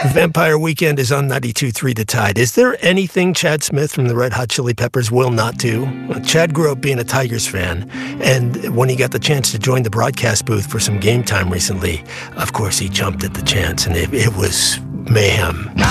Vampire Weekend is on 92.3 The Tide. Is there anything Chad Smith from the Red Hot Chili Peppers will not do? Chad grew up being a Tigers fan, and when he got the chance to join the broadcast booth for some game time recently, of course he jumped at the chance, and it was mayhem.